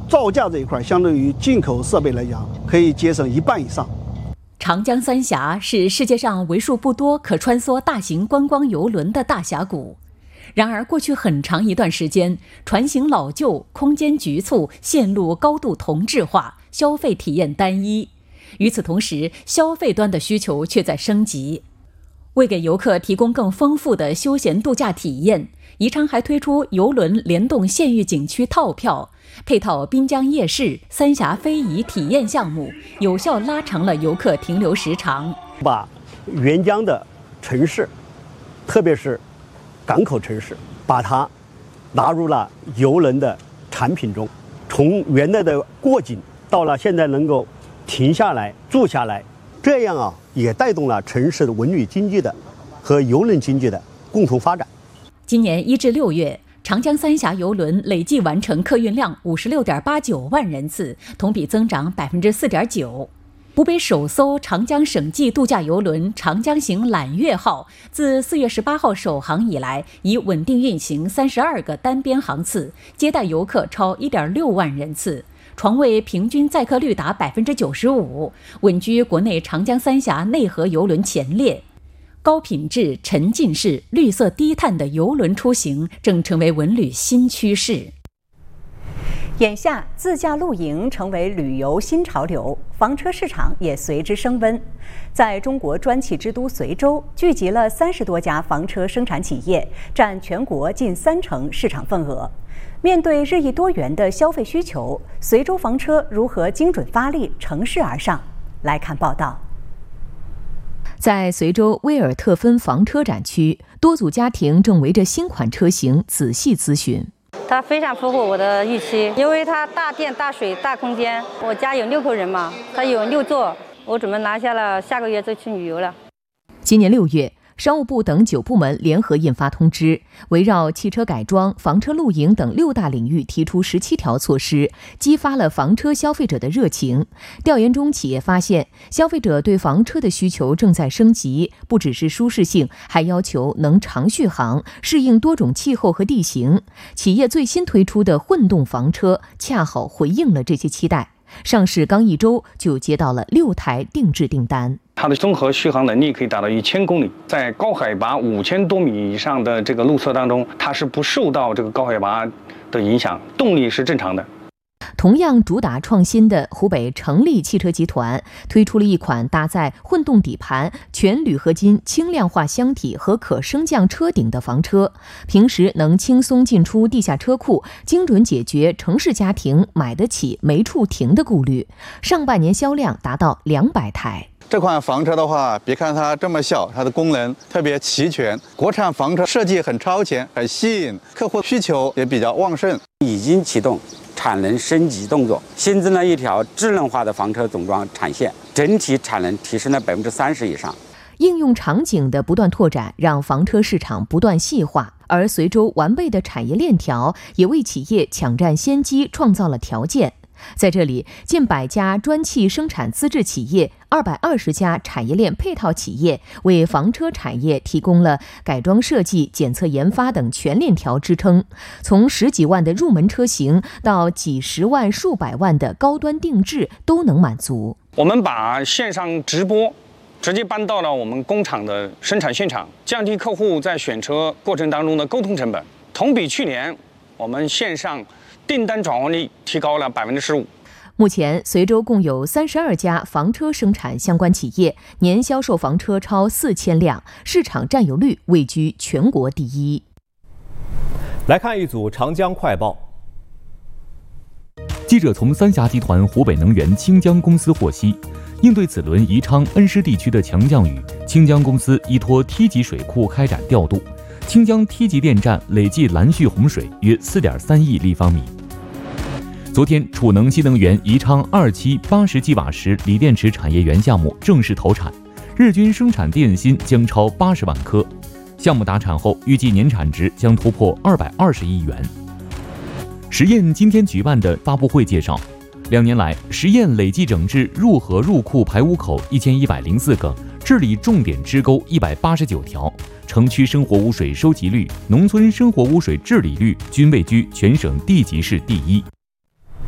造价这一块，相对于进口设备来讲，可以节省1半以上。 长江三峡是世界上为数不多可穿梭大型观光邮轮的大峡谷。然而，过去很长一段时间，船型老旧、空间局促、线路高度同质化，消费体验单一。与此同时，消费端的需求却在升级。为给游客提供更丰富的休闲度假体验，宜昌还推出邮轮联动县域景区套票，配套滨江夜市、三峡非遗体验项目，有效拉长了游客停留时长。 把沿江的城市，特别是港口城市，把它纳入了邮轮的产品中，从原来的过境到了现在能够停下来住下来，这样也带动了城市的文旅经济的和邮轮经济的共同发展。 今年1至6月，长江三峡邮轮累计完成客运量56.89万人次，同比增长4.9%。湖北首艘长江省际度假邮轮长江行揽月号自4月18号首航以来，已稳定运行32个单边航次，接待游客超1.6万人次，床位平均载客率达95%，稳居国内长江三峡内河邮轮前列。高品质、沉浸式、绿色低碳的邮轮出行正成为文旅新趋势。 眼下，自驾露营成为旅游新潮流，房车市场也随之升温。在中国砖砌之都随州，聚集了30多家房车生产企业，占全国近30%市场份额。面对日益多元的消费需求，随州房车如何精准发力，乘势而上？来看报道。 在随州威尔特芬房车展区，多组家庭正围着新款车型仔细咨询。 它非常符合我的预期，因为它大电、大水、大空间。我家有6口人嘛，它有6座，我准备拿下了，下个月就去旅游了。 今年6月，商务部等9部门联合印发通知，围绕汽车改装、房车露营等6大领域提出17条措施，激发了房车消费者的热情。调研中，企业发现，消费者对房车的需求正在升级，不只是舒适性，还要求能长续航，适应多种气候和地形。企业最新推出的混动房车，恰好回应了这些期待。上市刚1周就接到了6台定制订单。 它的综合续航能力可以达到1000公里，在高海拔5000多米以上的这个路测当中，它是不受到这个高海拔的影响，动力是正常的。 同样主打创新的湖北成力汽车集团推出了一款搭载混动底盘、全铝合金轻量化箱体和可升降车顶的房车，平时能轻松进出地下车库，精准解决城市家庭买得起没处停的顾虑。上半年销量达到200台。 这款房车的话，别看它这么小，它的功能特别齐全。国产房车设计很超前，很吸引客户，需求也比较旺盛。 已经启动产能升级动作，新增了一条智能化的房车总装产线，整体产能提升了30%以上。 应用场景的不断拓展，让房车市场不断细化，而随州完备的产业链条也为企业抢占先机创造了条件。在这里，近100家砖砌生产资质企业、220家产业链配套企业为房车产业提供了改装设计、检测研发等全链条支撑，从10几万的入门车型到几十万、数百万的高端定制都能满足。 我们把线上直播直接搬到了我们工厂的生产现场，降低客户在选车过程当中的沟通成本。同比去年，我们线上订单转换率提高了15%。 目前，随州共有32家房车生产相关企业，年销售房车超4000辆，市场占有率位居全国第1。 来看一组长江快报。 记者从三峡集团湖北能源清江公司获悉，应对此轮宜昌恩施地区的强降雨，清江公司依托梯级水库开展调度。清江梯级电站累计拦蓄洪水约4.3亿立方米。昨天，储能新能源宜昌2期80吉瓦时锂电池产业园项目正式投产，日均生产电芯将超80万颗。项目达产后，预计年产值将突破220亿元。实验今天举办的发布会介绍，2年来，实验累计整治入河入库排污口1104个，治理重点支沟189条，城区生活污水收集率、农村生活污水治理率均位居全省地级市第1。